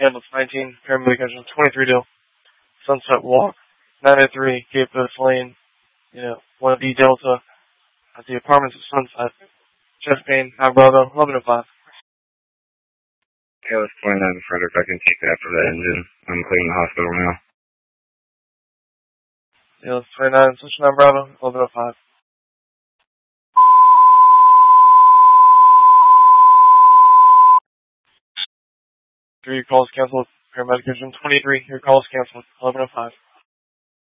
Ambulance 19, paramedication 23 Deal, Sunset Walk, 903, Gapos Lane, 1D Delta, at the apartments of Sunset, chest pain, high Bravo, 1105. Taylor 29 Frederick, I can take that for the engine. I'm cleaning the hospital now. Taylor 29, Switch 9 Bravo, 1105. 3 calls canceled. Paramedication 23, your call is canceled. 1105.